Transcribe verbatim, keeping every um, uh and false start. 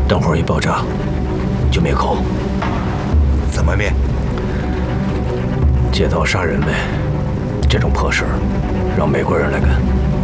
等会儿一爆炸就灭口。 怎么灭？ 借刀杀人呗，这种破事儿让美国人来干。